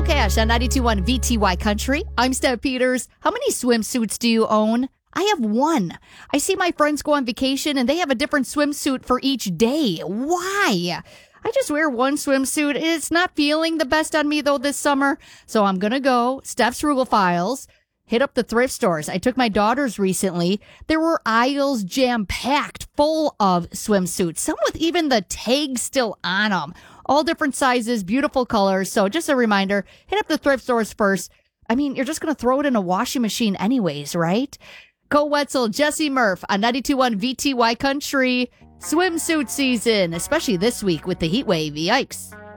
Cash on 92.1 VTY Country. I'm Steph Peters. How many swimsuits do you own? I have one. I see my friends go on vacation and they have a different swimsuit for each day. Why? I just wear one swimsuit. It's not feeling the best on me, though, this summer. So I'm going to go Steph's Frugal Files, hit up the thrift stores. I took my daughters recently. There were aisles jam-packed full of swimsuits, some with even the tags still on them. All different sizes, beautiful colors. So just a reminder, hit up the thrift stores first. I mean, you're just going to throw it in a washing machine anyways, right? Cole Wetzel, Jesse Murph on 92.1 VTY Country. Swimsuit season, especially this week with the heat wave. Yikes.